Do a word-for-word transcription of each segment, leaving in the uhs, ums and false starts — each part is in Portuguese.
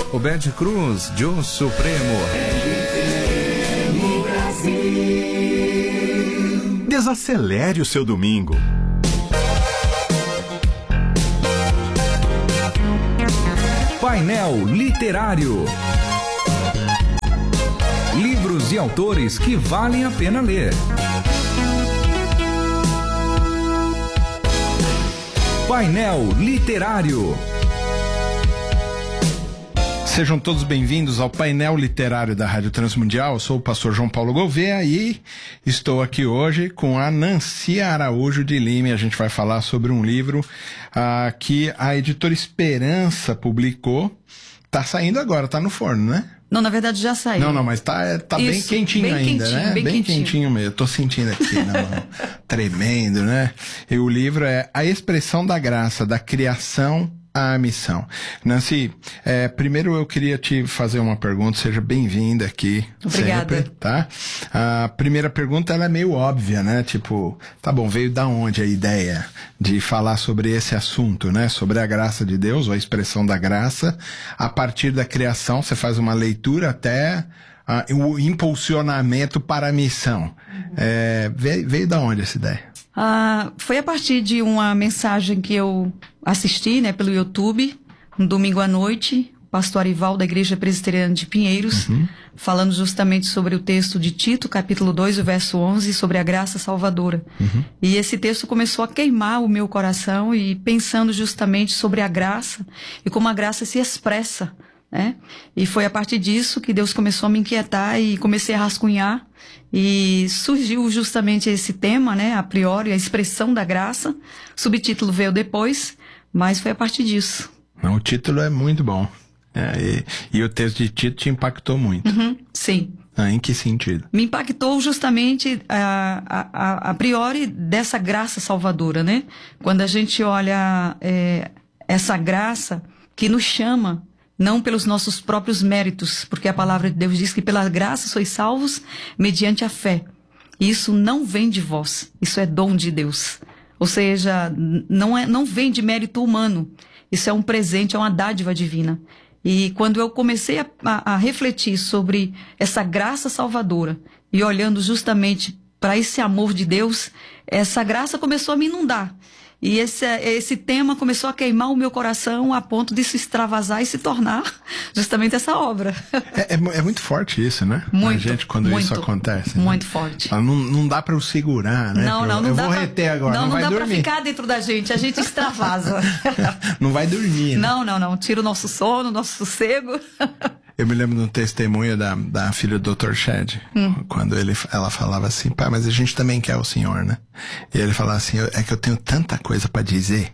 Roberto Cruz, Deus Supremo. Desacelere o seu domingo. Painel Literário. Livros e autores que valem a pena ler. Painel Literário. Sejam todos bem-vindos ao Painel Literário da Rádio Transmundial. Eu sou o pastor João Paulo Gouveia e estou aqui hoje com a Nancy Araújo de Lima. A gente vai falar sobre um livro uh, que a editora Esperança publicou. Tá saindo agora, tá no forno, né? Não, na verdade já saiu. Não, não, mas tá, tá Isso, bem quentinho bem ainda, quentinho, né? Bem, bem quentinho. quentinho mesmo. Eu tô sentindo aqui na mão. Tremendo, né? E o livro é A Expressão da Graça, da Criação à Missão. Nancy, é, primeiro eu queria te fazer uma pergunta. Seja bem-vinda aqui. Obrigada. Sempre, tá? A primeira pergunta, ela é meio óbvia, né? Tipo, tá bom, veio da onde a ideia de falar sobre esse assunto, né? Sobre a graça de Deus, ou a expressão da graça. A partir da criação, você faz uma leitura até uh, o impulsionamento para a missão. Uhum. É, veio, veio da onde essa ideia? Ah, foi a partir de uma mensagem que eu assisti, né, pelo YouTube, um domingo à noite, o pastor Arival da Igreja Presbiteriana de Pinheiros, uhum. falando justamente sobre o texto de Tito, capítulo dois, o verso onze, sobre a graça salvadora. Uhum. E esse texto começou a queimar o meu coração e pensando justamente sobre a graça e como a graça se expressa, né? E foi a partir disso que Deus começou a me inquietar e comecei a rascunhar e surgiu justamente esse tema, né? A priori, a expressão da graça. O subtítulo veio depois, mas foi a partir disso. Não, o título é muito bom. É, e, e o texto de Tito te impactou muito. Uhum, sim. Ah, em que sentido? Me impactou justamente a, a, a, a priori dessa graça salvadora, né? Quando a gente olha é, essa graça que nos chama, não pelos nossos próprios méritos, porque a palavra de Deus diz que pela graça sois salvos mediante a fé. E isso não vem de vós, isso é dom de Deus. Ou seja, não, é, não vem de mérito humano, isso é um presente, é uma dádiva divina. E quando eu comecei a, a, a refletir sobre essa graça salvadora e olhando justamente para esse amor de Deus, essa graça começou a me inundar. E esse, esse tema começou a queimar o meu coração a ponto de se extravasar e se tornar justamente essa obra. É, é, é muito forte isso, né? Muito, a gente, quando muito, isso acontece. Muito né? forte. Não, não dá pra eu segurar, né? Não, não, eu não eu dá vou pra, reter agora, não, não, não vai dá dormir. pra ficar dentro da gente, a gente extravasa. Não vai dormir, né? Não, não, não. Tira o nosso sono, o nosso sossego. Eu me lembro de um testemunho da, da filha do doutor Shedd, hum. quando ele, ela falava assim, pai, mas a gente também quer o senhor, né? E ele falava assim, é que eu tenho tanta coisa pra dizer,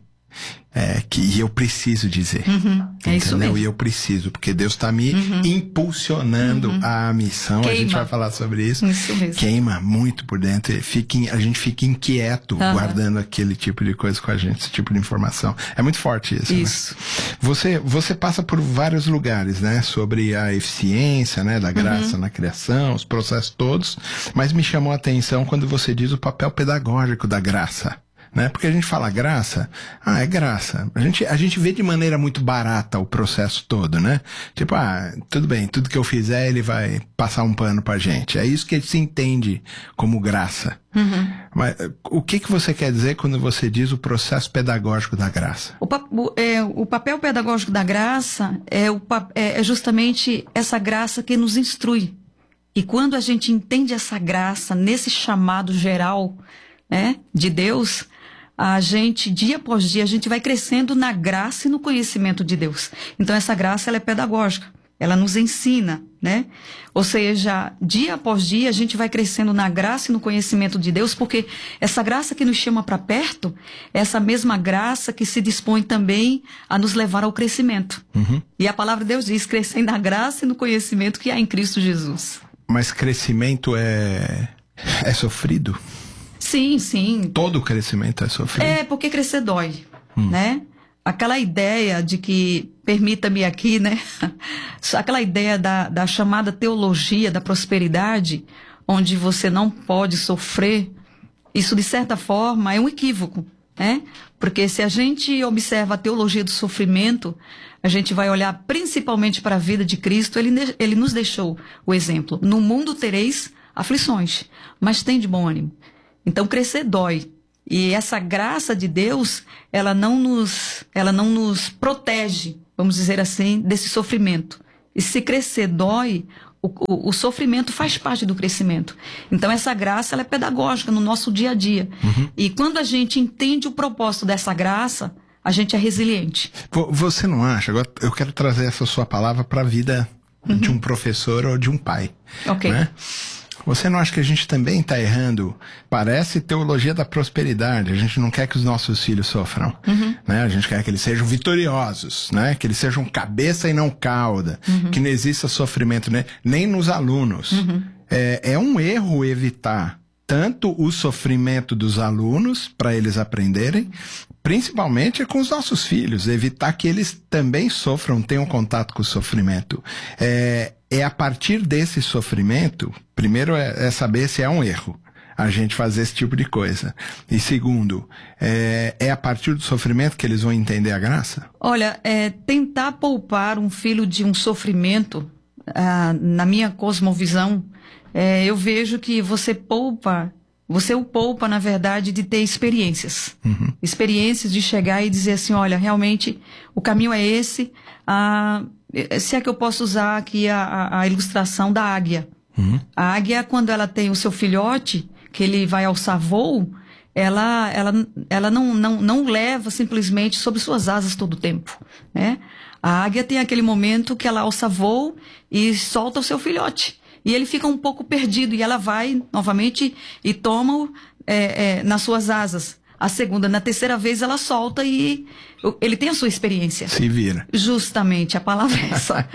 é, que eu preciso dizer. Uhum, é isso mesmo. E eu preciso, porque Deus está me uhum. impulsionando uhum. à missão. Queima. A gente vai falar sobre isso. Isso mesmo. Queima muito por dentro. Fica, a gente fica inquieto uhum. guardando aquele tipo de coisa com a gente, esse tipo de informação. É muito forte isso. Isso. Né? Você, você passa por vários lugares, né? Sobre a eficiência, né? Da graça uhum. na criação, os processos todos. Mas me chamou a atenção quando você diz o papel pedagógico da graça. Né? Porque a gente fala graça, ah, é graça. A gente, a gente vê de maneira muito barata o processo todo, né? Tipo, ah, tudo bem, tudo que eu fizer ele vai passar um pano pra gente. É isso que se entende como graça. Uhum. Mas o que, que você quer dizer quando você diz o processo pedagógico da graça? O, pa o, é, o papel pedagógico da graça é, o, é, é justamente essa graça que nos instrui. E quando a gente entende essa graça nesse chamado geral, né, de Deus, a gente, dia após dia, a gente vai crescendo na graça e no conhecimento de Deus. Então, essa graça, ela é pedagógica. Ela nos ensina, né? Ou seja, dia após dia, a gente vai crescendo na graça e no conhecimento de Deus, porque essa graça que nos chama para perto, é essa mesma graça que se dispõe também a nos levar ao crescimento. Uhum. E a palavra de Deus diz, crescendo na graça e no conhecimento que há em Cristo Jesus. Mas crescimento é, é sofrido? Sim, sim. Todo crescimento é sofrido? É, porque crescer dói, hum. né? Aquela ideia de que, permita-me aqui, né? Aquela ideia da, da chamada teologia da prosperidade, onde você não pode sofrer, isso de certa forma é um equívoco, né? Porque se a gente observa a teologia do sofrimento, a gente vai olhar principalmente para a vida de Cristo. Ele, ele nos deixou o exemplo. No mundo tereis aflições, mas tem de bom ânimo. Então crescer dói. E essa graça de Deus, ela não nos, ela não nos protege, vamos dizer assim, desse sofrimento. E se crescer dói, o, o, o sofrimento faz parte do crescimento. Então essa graça, ela é pedagógica no nosso dia a dia. Uhum. E quando a gente entende o propósito dessa graça, a gente é resiliente. Você não acha? Agora eu quero trazer essa sua palavra para a vida uhum. de um professor ou de um pai. Ok. Né? Você não acha que a gente também está errando? Parece teologia da prosperidade. A gente não quer que os nossos filhos sofram. Uhum. Né? A gente quer que eles sejam vitoriosos, né? Que eles sejam cabeça e não cauda. Uhum. Que não exista sofrimento, né? Nem nos alunos. Uhum. É, é um erro evitar tanto o sofrimento dos alunos, para eles aprenderem, principalmente com os nossos filhos. Evitar que eles também sofram, tenham contato com o sofrimento. É... É a partir desse sofrimento, primeiro é, é saber se é um erro a gente fazer esse tipo de coisa. E segundo, é, é a partir do sofrimento que eles vão entender a graça? Olha, é, tentar poupar um filho de um sofrimento, ah, na minha cosmovisão, é, eu vejo que você poupa, você o poupa, na verdade, de ter experiências. Uhum. Experiências de chegar e dizer assim, olha, realmente o caminho é esse, ah, se é que eu posso usar aqui a, a, a ilustração da águia. Uhum. A águia, quando ela tem o seu filhote, que ele vai alçar voo, ela, ela, ela não, não, não leva simplesmente sobre suas asas todo o tempo, né? A águia tem aquele momento que ela alça voo e solta o seu filhote. E ele fica um pouco perdido e ela vai novamente e toma é, é, nas suas asas. A segunda, na terceira vez ela solta e ele tem a sua experiência. Se vira. Justamente, a palavra é essa.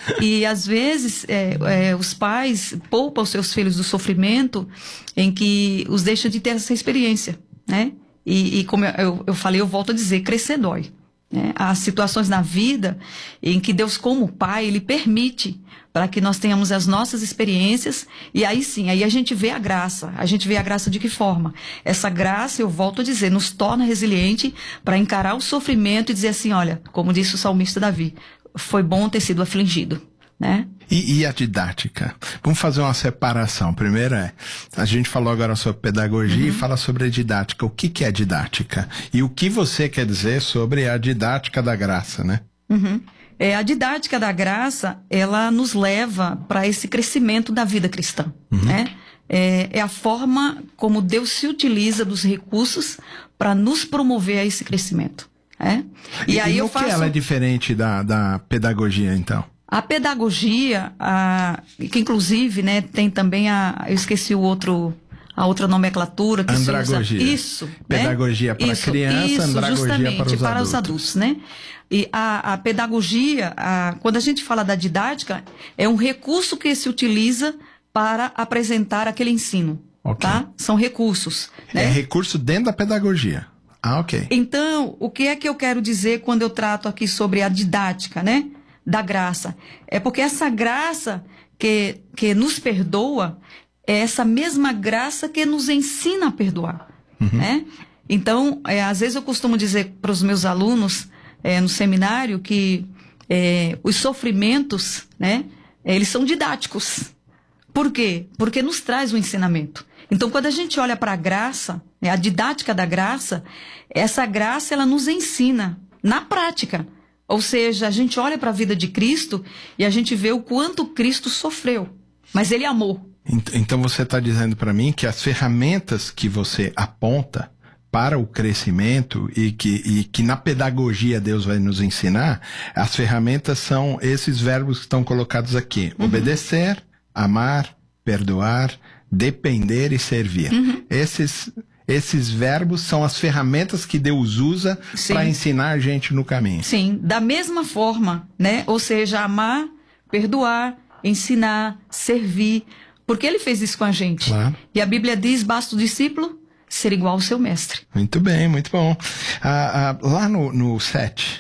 E às vezes é, é, os pais poupam os seus filhos do sofrimento em que os deixa de ter essa experiência, né? E, e como eu, eu falei, eu volto a dizer, crescer dói. Né? Há situações na vida em que Deus, como pai, Ele permite para que nós tenhamos as nossas experiências, e aí sim, aí a gente vê a graça. A gente vê a graça de que forma? Essa graça, eu volto a dizer, nos torna resiliente para encarar o sofrimento e dizer assim, olha, como disse o salmista Davi, foi bom ter sido afligido, né? E, e a didática? Vamos fazer uma separação. Primeiro é, a gente falou agora sobre pedagogia, uhum, e fala sobre a didática. O que, que é didática? E o que você quer dizer sobre a didática da graça, né? Uhum. É, a didática da graça, ela nos leva para esse crescimento da vida cristã, uhum, né? É, é a forma como Deus se utiliza dos recursos para nos promover a esse crescimento. Né? E, e aí e eu o faço... que ela é diferente da, da pedagogia, então? A pedagogia, a, que inclusive, né, tem também a... Eu esqueci o outro... A outra nomenclatura que andragogia. Se usa. Isso. Pedagogia, né, para isso, criança, isso, andragogia justamente, para os para adultos. os adultos, né? E a, a pedagogia, a, quando a gente fala da didática, é um recurso que se utiliza para apresentar aquele ensino. Okay. Tá? São recursos. Né? É recurso dentro da pedagogia. Ah, ok. Então, o que é que eu quero dizer quando eu trato aqui sobre a didática, né? Da graça? É porque essa graça que, que nos perdoa é essa mesma graça que nos ensina a perdoar, uhum, né? Então, é, às vezes eu costumo dizer para os meus alunos é, no seminário que é, os sofrimentos, né, eles são didáticos. Por quê? Porque nos traz o ensinamento. Então, quando a gente olha para a graça, né, a didática da graça, essa graça ela nos ensina na prática. Ou seja, a gente olha para a vida de Cristo e a gente vê o quanto Cristo sofreu, mas Ele amou. Então você está dizendo para mim que as ferramentas que você aponta para o crescimento e que, e que na pedagogia Deus vai nos ensinar, as ferramentas são esses verbos que estão colocados aqui. Uhum. Obedecer, amar, perdoar, depender e servir. Uhum. Esses, esses verbos são as ferramentas que Deus usa para ensinar a gente no caminho. Sim, da mesma forma, né? Ou seja, amar, perdoar, ensinar, servir. Porque Ele fez isso com a gente. Claro. E a Bíblia diz, basta o discípulo ser igual ao seu mestre. Muito bem, muito bom. Ah, ah, lá no, no sete,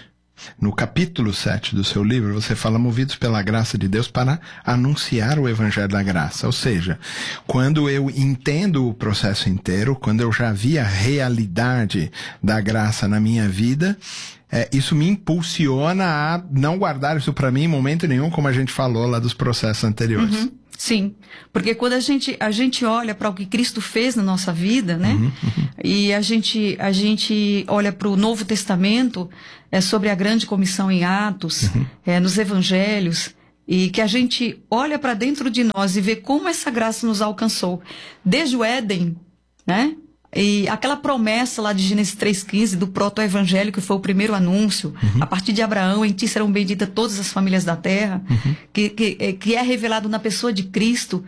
no capítulo sete do seu livro, você fala movidos pela graça de Deus para anunciar o evangelho da graça. Ou seja, quando eu entendo o processo inteiro, quando eu já vi a realidade da graça na minha vida, é, isso me impulsiona a não guardar isso para mim em momento nenhum, como a gente falou lá dos processos anteriores. Uhum. Sim, porque quando a gente, a gente olha para o que Cristo fez na nossa vida, né? Uhum, uhum. E a gente, a gente olha para o Novo Testamento, é, sobre a grande comissão em Atos, uhum. é, nos Evangelhos, e que a gente olha para dentro de nós e vê como essa graça nos alcançou. Desde o Éden, né? E aquela promessa lá de Gênesis três quinze, do proto-evangelho, que foi o primeiro anúncio, uhum. a partir de Abraão, em ti serão benditas todas as famílias da terra, uhum. que, que, que é revelado na pessoa de Cristo,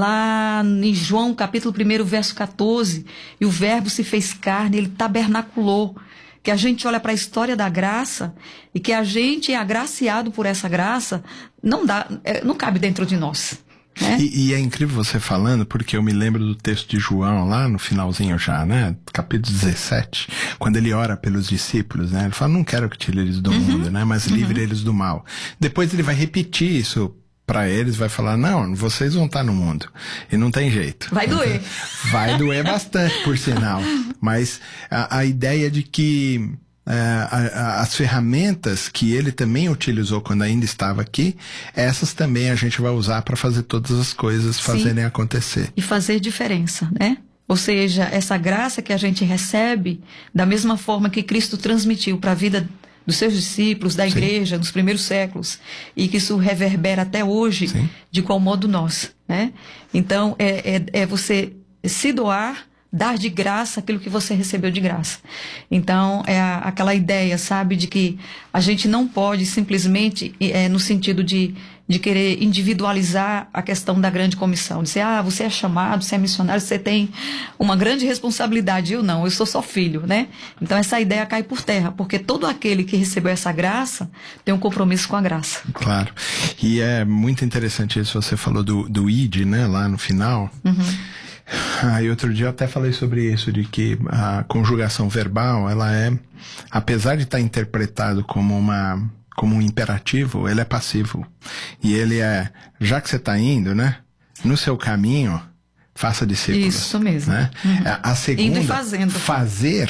lá em João, capítulo um, verso quatorze, e o verbo se fez carne, ele tabernaculou, que a gente olha para a história da graça, e que a gente é agraciado por essa graça, não dá, não cabe dentro de nós. É? E, e é incrível você falando, porque eu me lembro do texto de João, lá no finalzinho já, né? Capítulo dezessete, quando ele ora pelos discípulos, né? Ele fala, não quero que tire eles do uhum. mundo, né? Mas livre uhum. eles do mal. Depois ele vai repetir isso para eles, vai falar, não, vocês vão estar no mundo. E não tem jeito. Vai doer. Vai doer bastante, por sinal. Mas a, a ideia de que É, a, a, as ferramentas que ele também utilizou quando ainda estava aqui, essas também a gente vai usar para fazer todas as coisas fazerem Sim. acontecer. E fazer diferença, né? Ou seja, essa graça que a gente recebe, da mesma forma que Cristo transmitiu para a vida dos seus discípulos, da igreja, Sim. nos primeiros séculos, e que isso reverbera até hoje, Sim. de qual modo nós, né? Então, é, é, é você se doar, dar de graça aquilo que você recebeu de graça. Então, é a, aquela ideia, sabe, de que a gente não pode simplesmente, é, no sentido de, de querer individualizar a questão da grande comissão. Dizer, ah, você é chamado, você é missionário, você tem uma grande responsabilidade. Eu não, eu sou só filho, né? Então, essa ideia cai por terra, porque todo aquele que recebeu essa graça tem um compromisso com a graça. Claro. E é muito interessante isso, você falou do, do I D, né, lá no final. Uhum. Ah, e outro dia eu até falei sobre isso, de que a conjugação verbal, ela é, apesar de estar interpretado como uma, como um imperativo, ele é passivo. E ele é, já que você está indo, né, no seu caminho, faça discípulos. Isso mesmo. Né? Uhum. A segunda, indo e fazendo. Fazer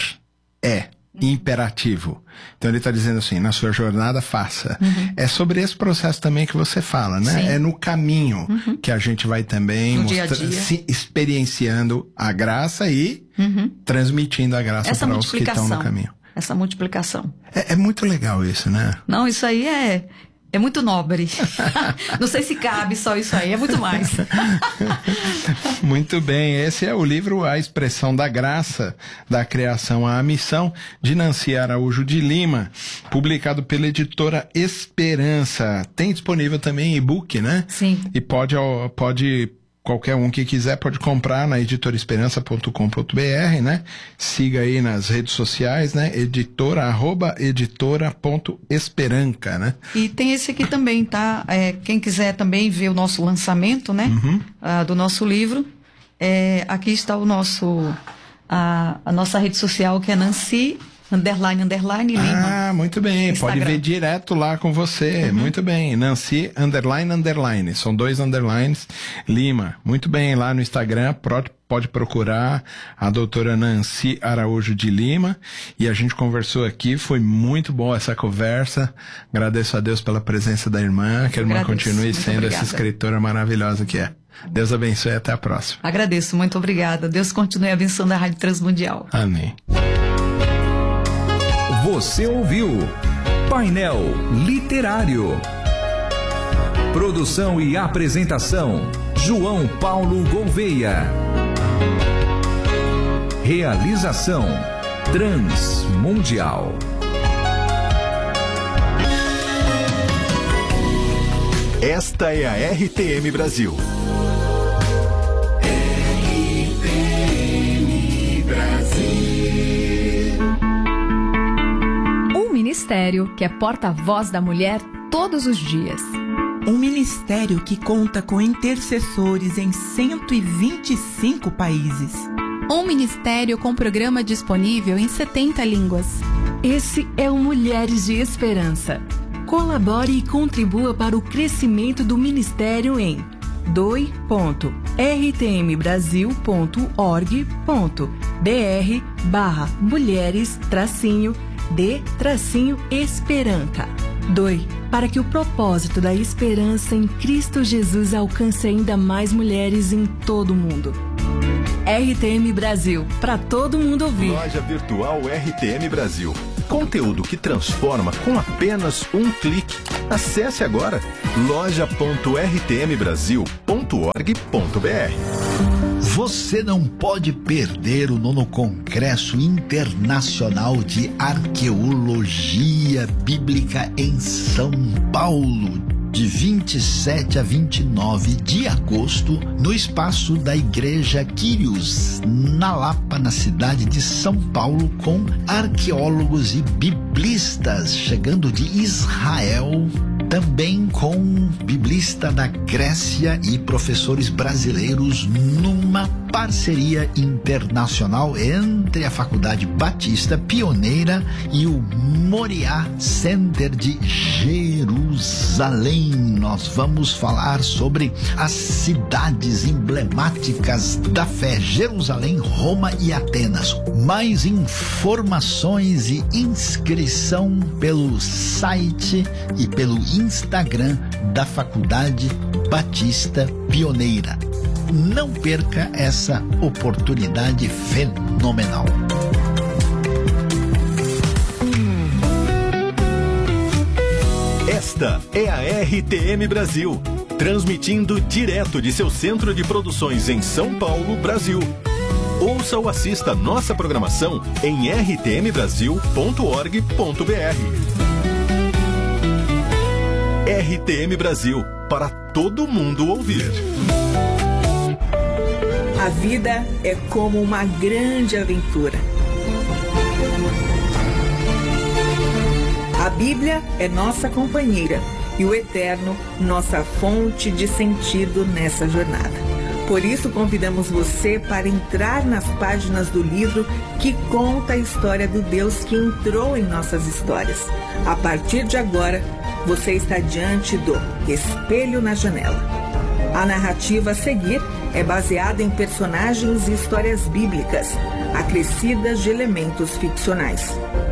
é imperativo. Então ele está dizendo assim, na sua jornada faça. Uhum. É sobre esse processo também que você fala, né? Sim. É no caminho uhum. que a gente vai também no mostra, dia a dia. Se experienciando a graça e uhum. transmitindo a graça para os que estão no caminho. Essa multiplicação. É, é muito legal isso, né? Não, isso aí é... É muito nobre. Não sei se cabe só isso aí, é muito mais. Muito bem, esse é o livro A Expressão da Graça, da Criação à Missão, de Nancy Araújo de Lima, publicado pela editora Esperança. Tem disponível também e-book, né? Sim. E pode, pode qualquer um que quiser pode comprar na editora esperança ponto com ponto b r, né? Siga aí nas redes sociais, né? Editora, arroba editora ponto esperanca, né? E tem esse aqui também, tá? É, quem quiser também ver o nosso lançamento, né? Uhum. Uh, do nosso livro, é, aqui está o nosso, a, a nossa rede social, que é Nancy underline, underline, Lima. Ah, muito bem. Instagram. Pode ver direto lá com você. Uhum. Muito bem. Nancy, underline, underline. São dois underlines. Lima. Muito bem. Lá no Instagram, pode, pode procurar a doutora Nancy Araújo de Lima. E a gente conversou aqui. Foi muito boa essa conversa. Agradeço a Deus pela presença da irmã. Que a irmã Agradeço. continue muito sendo obrigada. essa escritora maravilhosa que é. Deus abençoe e até a próxima. Agradeço. Muito obrigada. Deus continue abençoando a Rádio Transmundial. Amém. Você ouviu Painel Literário. Produção e apresentação João Paulo Gouveia. Realização Transmundial. Esta é a R T M Brasil. R T M Brasil. Ministério que é porta-voz da mulher todos os dias. Um ministério que conta com intercessores em cento e vinte e cinco países. Um ministério com programa disponível em setenta línguas. Esse é o Mulheres de Esperança. Colabore e contribua para o crescimento do Ministério em doe ponto r t m brasil ponto org ponto b r barra mulheres tracinho de tracinho esperança. Doe para que o propósito da esperança em Cristo Jesus alcance ainda mais mulheres em todo o mundo. R T M Brasil, para todo mundo ouvir. Loja Virtual R T M Brasil. Conteúdo que transforma com apenas um clique. Acesse agora loja ponto r t m brasil ponto org ponto b r. Você não pode perder o nono Congresso Internacional de Arqueologia Bíblica em São Paulo, de vinte e sete a vinte e nove de agosto, no espaço da Igreja Quírios, na Lapa, na cidade de São Paulo, com arqueólogos e biblistas chegando de Israel, também com biblista da Grécia e professores brasileiros, numa parceria internacional entre a Faculdade Batista Pioneira e o Moriá Center de Jerusalém. Nós vamos falar sobre as cidades emblemáticas da fé: Jerusalém, Roma e Atenas. Mais informações e inscrição pelo site e pelo Instagram da Faculdade Batista Pioneira. Não perca essa oportunidade fenomenal. Esta é a R T M Brasil, transmitindo direto de seu centro de produções em São Paulo, Brasil. Ouça ou assista nossa programação em r t m brasil ponto org ponto b r. R T M Brasil, para todo mundo ouvir. A vida é como uma grande aventura. A Bíblia é nossa companheira e o Eterno nossa fonte de sentido nessa jornada. Por isso convidamos você para entrar nas páginas do livro que conta a história do Deus que entrou em nossas histórias. A partir de agora, você está diante do Espelho na Janela. A narrativa a seguir é baseada em personagens e histórias bíblicas, acrescidas de elementos ficcionais.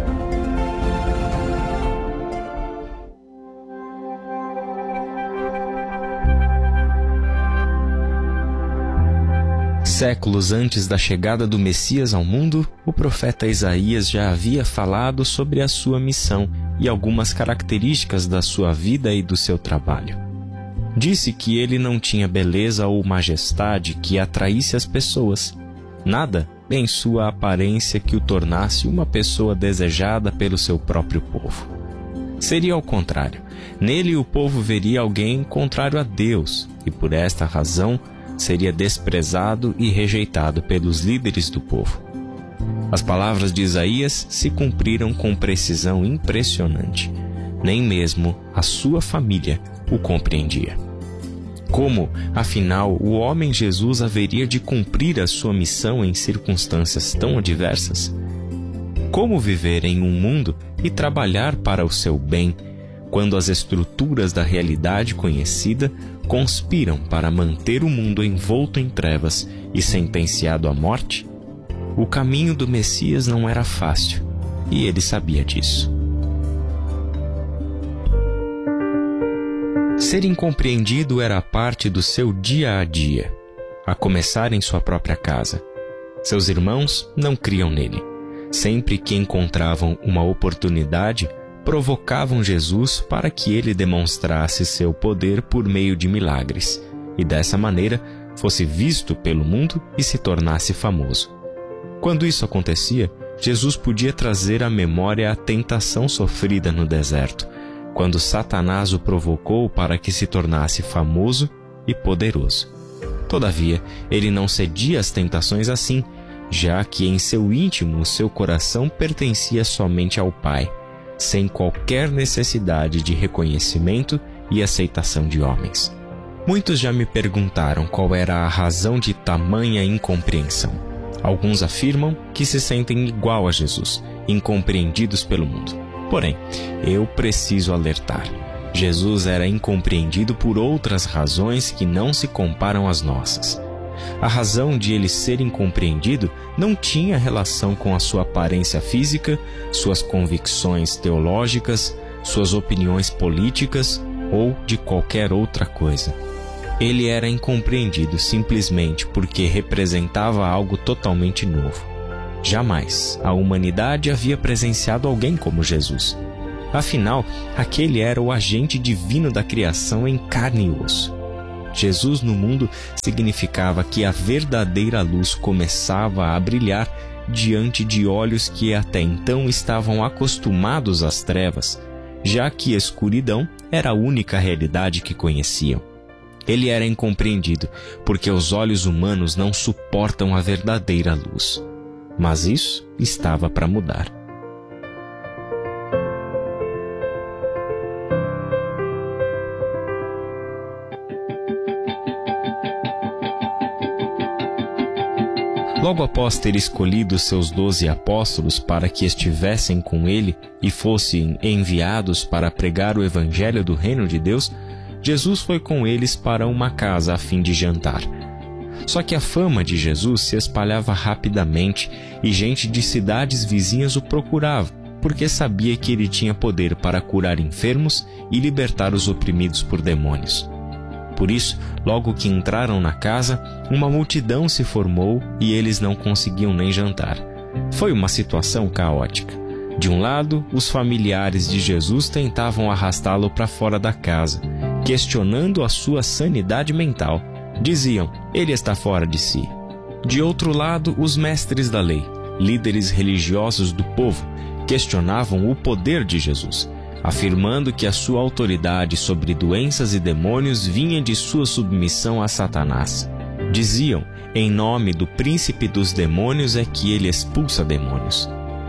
Séculos antes da chegada do Messias ao mundo, o profeta Isaías já havia falado sobre a sua missão e algumas características da sua vida e do seu trabalho. Disse que ele não tinha beleza ou majestade que atraísse as pessoas, nada em sua aparência que o tornasse uma pessoa desejada pelo seu próprio povo. Seria ao contrário, nele o povo veria alguém contrário a Deus e, por esta razão, seria desprezado e rejeitado pelos líderes do povo. As palavras de Isaías se cumpriram com precisão impressionante. Nem mesmo a sua família o compreendia. Como, afinal, o homem Jesus haveria de cumprir a sua missão em circunstâncias tão adversas? Como viver em um mundo e trabalhar para o seu bem, quando as estruturas da realidade conhecida conspiram para manter o mundo envolto em trevas e sentenciado à morte? O caminho do Messias não era fácil, e ele sabia disso. Ser incompreendido era parte do seu dia a dia, a começar em sua própria casa. Seus irmãos não criam nele. Sempre que encontravam uma oportunidade, provocavam Jesus para que ele demonstrasse seu poder por meio de milagres, e dessa maneira fosse visto pelo mundo e se tornasse famoso. Quando isso acontecia, Jesus podia trazer à memória a tentação sofrida no deserto, quando Satanás o provocou para que se tornasse famoso e poderoso. Todavia, ele não cedia às tentações assim, já que em seu íntimo seu coração pertencia somente ao Pai, sem qualquer necessidade de reconhecimento e aceitação de homens. Muitos já me perguntaram qual era a razão de tamanha incompreensão. Alguns afirmam que se sentem igual a Jesus incompreendidos pelo mundo. Porém, eu preciso alertar. Jesus era incompreendido por outras razões que não se comparam às nossas. A razão de ele ser incompreendido não tinha relação com a sua aparência física, suas convicções teológicas, suas opiniões políticas ou de qualquer outra coisa. Ele era incompreendido simplesmente porque representava algo totalmente novo. Jamais a humanidade havia presenciado alguém como Jesus. Afinal, aquele era o agente divino da criação em carne e osso. Jesus no mundo significava que a verdadeira luz começava a brilhar diante de olhos que até então estavam acostumados às trevas, já que a escuridão era a única realidade que conheciam. Ele era incompreendido porque os olhos humanos não suportam a verdadeira luz. Mas isso estava para mudar. Logo após ter escolhido seus doze apóstolos para que estivessem com ele e fossem enviados para pregar o evangelho do reino de Deus, Jesus foi com eles para uma casa a fim de jantar. Só que a fama de Jesus se espalhava rapidamente e gente de cidades vizinhas o procurava, porque sabia que ele tinha poder para curar enfermos e libertar os oprimidos por demônios. Por isso, logo que entraram na casa, uma multidão se formou e eles não conseguiam nem jantar. Foi uma situação caótica. De um lado, os familiares de Jesus tentavam arrastá-lo para fora da casa, questionando a sua sanidade mental. Diziam, ele está fora de si. De outro lado, os mestres da lei, líderes religiosos do povo, questionavam o poder de Jesus, afirmando que a sua autoridade sobre doenças e demônios vinha de sua submissão a Satanás. Diziam, em nome do príncipe dos demônios é que ele expulsa demônios.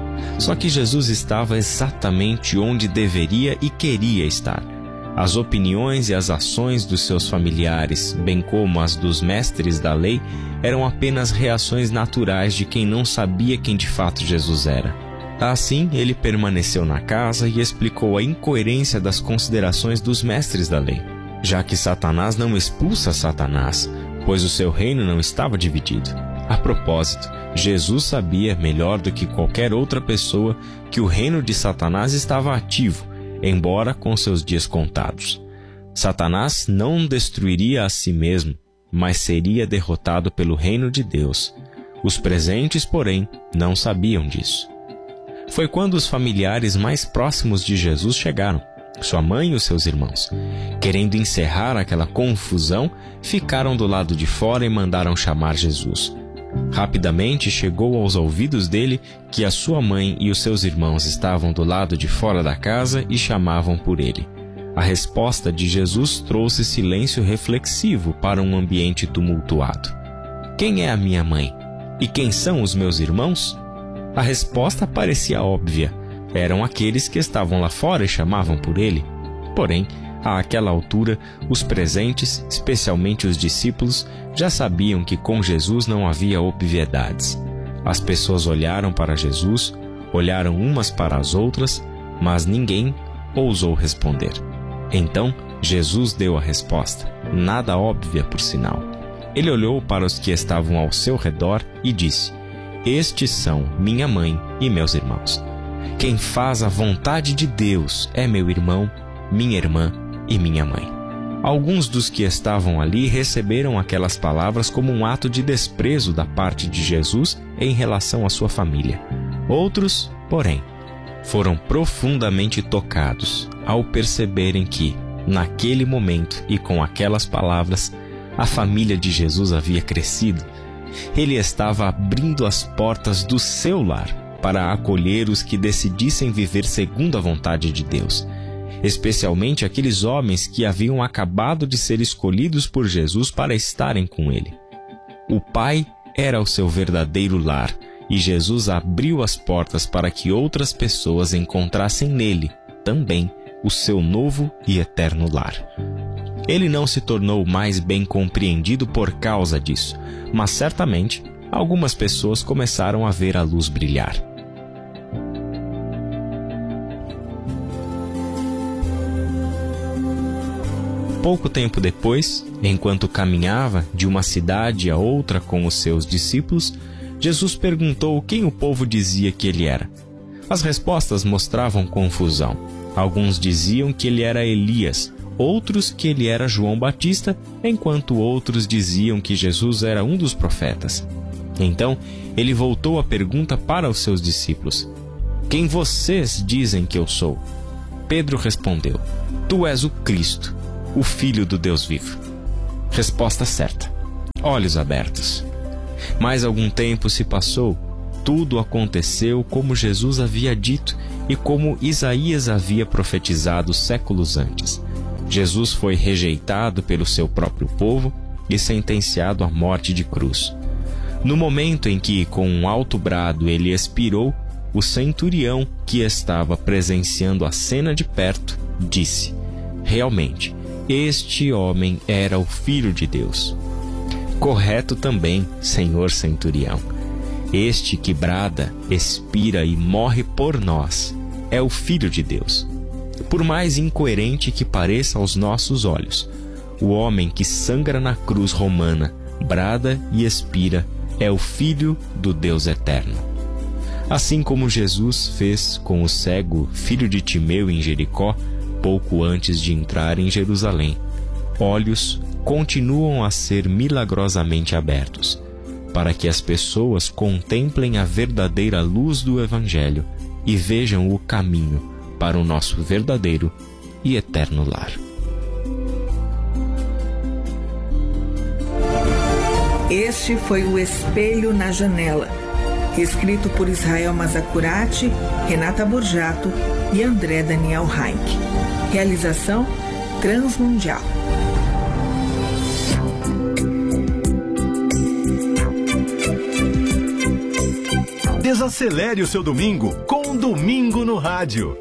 Só que Jesus estava exatamente onde deveria e queria estar. As opiniões e as ações dos seus familiares, bem como as dos mestres da lei, eram apenas reações naturais de quem não sabia quem de fato Jesus era. Assim, ele permaneceu na casa e explicou a incoerência das considerações dos mestres da lei, já que Satanás não expulsa Satanás, pois o seu reino não estava dividido. A propósito, Jesus sabia melhor do que qualquer outra pessoa que o reino de Satanás estava ativo, embora com seus dias contados. Satanás não destruiria a si mesmo, mas seria derrotado pelo reino de Deus. Os presentes, porém, não sabiam disso. Foi quando os familiares mais próximos de Jesus chegaram, sua mãe e os seus irmãos. Querendo encerrar aquela confusão, ficaram do lado de fora e mandaram chamar Jesus. Rapidamente chegou aos ouvidos dele que a sua mãe e os seus irmãos estavam do lado de fora da casa e chamavam por ele. A resposta de Jesus trouxe silêncio reflexivo para um ambiente tumultuado. Quem é a minha mãe? E quem são os meus irmãos? A resposta parecia óbvia. Eram aqueles que estavam lá fora e chamavam por ele. Porém, àquela altura, os presentes, especialmente os discípulos, já sabiam que com Jesus não havia obviedades. As pessoas olharam para Jesus, olharam umas para as outras, mas ninguém ousou responder. Então, Jesus deu a resposta, nada óbvia por sinal. Ele olhou para os que estavam ao seu redor e disse: estes são minha mãe e meus irmãos. Quem faz a vontade de Deus é meu irmão, minha irmã e minha mãe. Alguns dos que estavam ali receberam aquelas palavras como um ato de desprezo da parte de Jesus em relação à sua família. Outros, porém, foram profundamente tocados ao perceberem que, naquele momento e com aquelas palavras, a família de Jesus havia crescido. Ele estava abrindo as portas do seu lar para acolher os que decidissem viver segundo a vontade de Deus, especialmente aqueles homens que haviam acabado de ser escolhidos por Jesus para estarem com ele. O Pai era o seu verdadeiro lar, e Jesus abriu as portas para que outras pessoas encontrassem nele também o seu novo e eterno lar. Ele não se tornou mais bem compreendido por causa disso, mas certamente algumas pessoas começaram a ver a luz brilhar. Pouco tempo depois, enquanto caminhava de uma cidade a outra com os seus discípulos, Jesus perguntou quem o povo dizia que ele era. As respostas mostravam confusão. Alguns diziam que ele era Elias, outros que ele era João Batista, enquanto outros diziam que Jesus era um dos profetas. Então, ele voltou a pergunta para os seus discípulos: quem vocês dizem que eu sou? Pedro respondeu: tu és o Cristo, o Filho do Deus vivo. Resposta certa. Olhos abertos. Mais algum tempo se passou. Tudo aconteceu como Jesus havia dito e como Isaías havia profetizado séculos antes. Jesus foi rejeitado pelo seu próprio povo e sentenciado à morte de cruz. No momento em que, com um alto brado, ele expirou, o centurião que estava presenciando a cena de perto disse: realmente, este homem era o Filho de Deus. Correto também, senhor centurião. Este que brada, expira e morre por nós é o Filho de Deus. Por mais incoerente que pareça aos nossos olhos, o homem que sangra na cruz romana, brada e expira, é o Filho do Deus eterno. Assim como Jesus fez com o cego filho de Timeu em Jericó, pouco antes de entrar em Jerusalém, olhos continuam a ser milagrosamente abertos, para que as pessoas contemplem a verdadeira luz do Evangelho e vejam o caminho para o nosso verdadeiro e eterno lar. Este foi o Espelho na Janela, escrito por Israel Mazacurati, Renata Borjato e André Daniel Heinck. Realização Transmundial. Desacelere o seu domingo com Domingo no Rádio.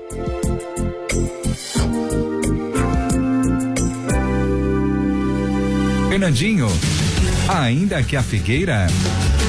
Fernandinho, ainda que a figueira